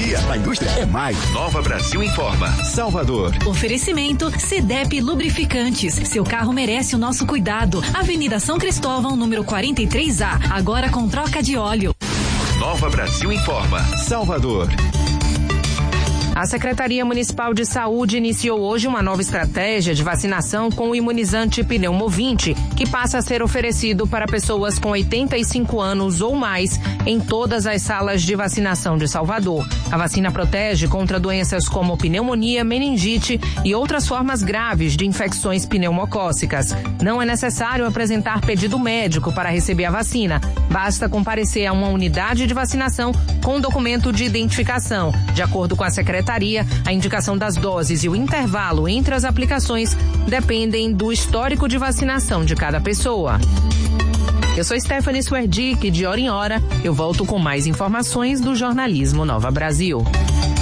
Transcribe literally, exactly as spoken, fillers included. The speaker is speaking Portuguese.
tecnologia. A indústria é mais. Nova Brasil informa. Salvador. Oferecimento Cedep Lubrificantes. Seu carro merece o nosso cuidado. Avenida São Cristóvão, número quarenta e três A. Agora com troca de óleo. Nova Brasil informa. Salvador. A Secretaria Municipal de Saúde iniciou hoje uma nova estratégia de vacinação com o imunizante Pneumovinte, que passa a ser oferecido para pessoas com oitenta e cinco anos ou mais em todas as salas de vacinação de Salvador. A vacina protege contra doenças como pneumonia, meningite e outras formas graves de infecções pneumocócicas. Não é necessário apresentar pedido médico para receber a vacina. Basta comparecer a uma unidade de vacinação com documento de identificação. De acordo com a Secretaria, a indicação das doses e o intervalo entre as aplicações dependem do histórico de vacinação de cada pessoa. Eu sou Stephanie Swerdick, de hora em hora eu volto com mais informações do jornalismo Nova Brasil.